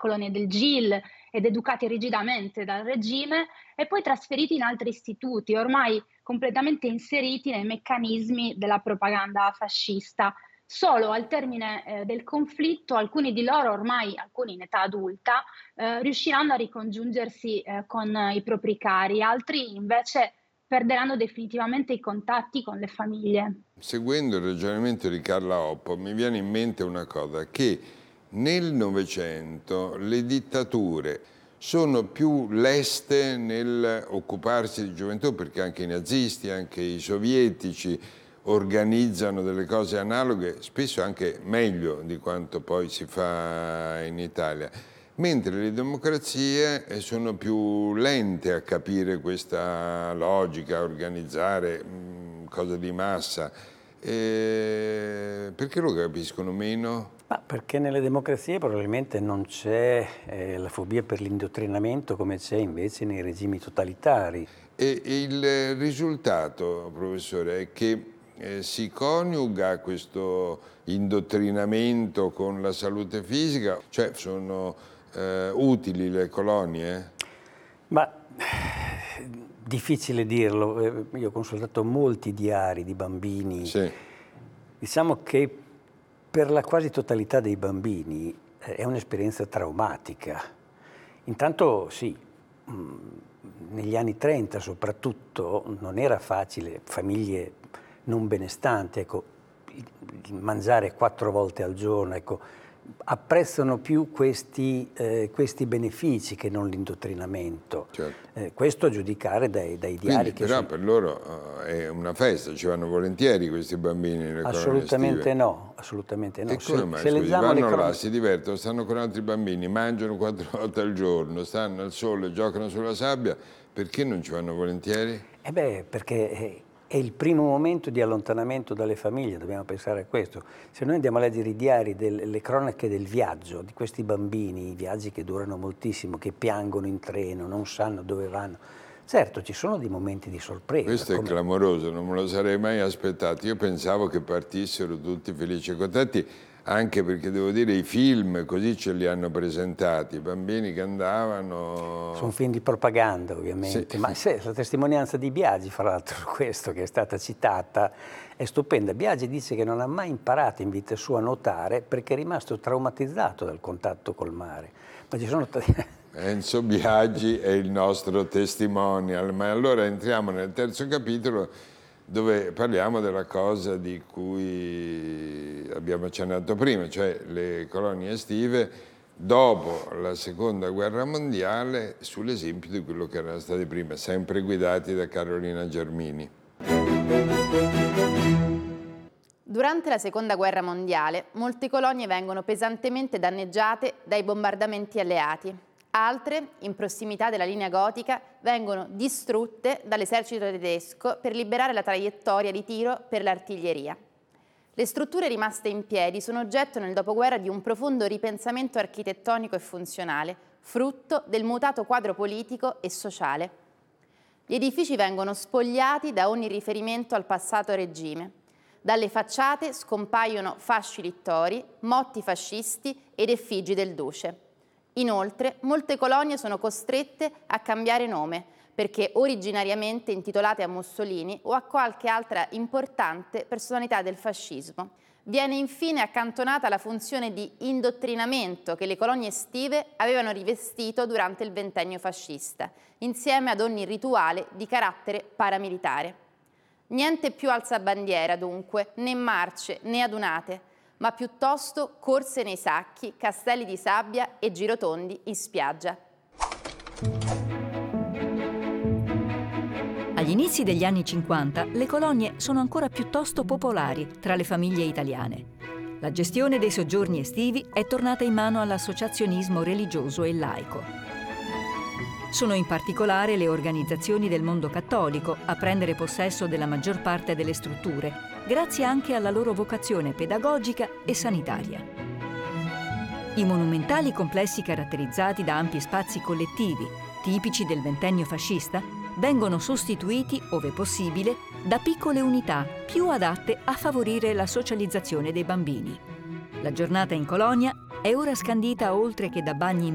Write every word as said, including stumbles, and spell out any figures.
colonie del G I L ed educati rigidamente dal regime e poi trasferiti in altri istituti, ormai completamente inseriti nei meccanismi della propaganda fascista. Solo al termine eh, del conflitto alcuni di loro, ormai alcuni in età adulta, eh, riusciranno a ricongiungersi eh, con i propri cari, altri invece perderanno definitivamente i contatti con le famiglie. Seguendo il ragionamento di Carla Oppo, mi viene in mente una cosa, che nel Novecento le dittature sono più leste nel occuparsi di gioventù, perché anche i nazisti, anche i sovietici organizzano delle cose analoghe, spesso anche meglio di quanto poi si fa in Italia. Mentre le democrazie sono più lente a capire questa logica, a organizzare mh, cose di massa. E perché lo capiscono meno? Ma perché nelle democrazie probabilmente non c'è eh, la fobia per l'indottrinamento come c'è invece nei regimi totalitari. E il risultato, professore, è che eh, si coniuga questo indottrinamento con la salute fisica, cioè sono eh, utili le colonie? Ma difficile dirlo, io ho consultato molti diari di bambini. Sì. Diciamo che per la quasi totalità dei bambini è un'esperienza traumatica. Intanto sì, negli anni trenta soprattutto non era facile, famiglie non benestanti, ecco, mangiare quattro volte al giorno, ecco, apprezzano più questi, eh, questi benefici che non l'indottrinamento. Certo. Eh, questo a giudicare dai, dai diari. Quindi, che però sono... per loro uh, è una festa, ci vanno volentieri questi bambini nelle Assolutamente colonie no, assolutamente no. E come se, mai? se Scusi, leggiamo vanno le là, cronache... si divertono, stanno con altri bambini, mangiano quattro volte al giorno, stanno al sole, giocano sulla sabbia, perché non ci vanno volentieri? Eh beh, perché è il primo momento di allontanamento dalle famiglie, dobbiamo pensare a questo. Se noi andiamo a leggere i diari, delle, le cronache del viaggio, di questi bambini, i viaggi che durano moltissimo, che piangono in treno, non sanno dove vanno, certo ci sono dei momenti di sorpresa. Questo come... è clamoroso, non me lo sarei mai aspettato. Io pensavo che partissero tutti felici e contenti, anche perché devo dire i film così ce li hanno presentati, i bambini che andavano... Sono film di propaganda ovviamente, sì. ma se, la testimonianza di Biagi, fra l'altro questo che è stata citata, è stupenda. Biagi dice che non ha mai imparato in vita sua a nuotare perché è rimasto traumatizzato dal contatto col mare. Ma ci sono Enzo Biagi è il nostro testimonial, ma allora entriamo nel terzo capitolo dove parliamo della cosa di cui abbiamo accennato prima, cioè le colonie estive dopo la seconda guerra mondiale, sull'esempio di quello che erano stati prima, sempre guidati da Carolina Germini. Durante la seconda guerra mondiale, molte colonie vengono pesantemente danneggiate dai bombardamenti alleati. Altre, in prossimità della linea gotica, vengono distrutte dall'esercito tedesco per liberare la traiettoria di tiro per l'artiglieria. Le strutture rimaste in piedi sono oggetto nel dopoguerra di un profondo ripensamento architettonico e funzionale, frutto del mutato quadro politico e sociale. Gli edifici vengono spogliati da ogni riferimento al passato regime. Dalle facciate scompaiono fasci littori, motti fascisti ed effigi del duce. Inoltre, molte colonie sono costrette a cambiare nome, perché originariamente intitolate a Mussolini o a qualche altra importante personalità del fascismo. Viene infine accantonata la funzione di indottrinamento che le colonie estive avevano rivestito durante il ventennio fascista, insieme ad ogni rituale di carattere paramilitare. Niente più alzabandiera, dunque, né marce né adunate, ma piuttosto corse nei sacchi, castelli di sabbia e girotondi in spiaggia. Agli inizi degli anni cinquanta le colonie sono ancora piuttosto popolari tra le famiglie italiane. La gestione dei soggiorni estivi è tornata in mano all'associazionismo religioso e laico. Sono in particolare le organizzazioni del mondo cattolico a prendere possesso della maggior parte delle strutture, grazie anche alla loro vocazione pedagogica e sanitaria. I monumentali complessi caratterizzati da ampi spazi collettivi, tipici del ventennio fascista, vengono sostituiti, ove possibile, da piccole unità più adatte a favorire la socializzazione dei bambini. La giornata in colonia è ora scandita oltre che da bagni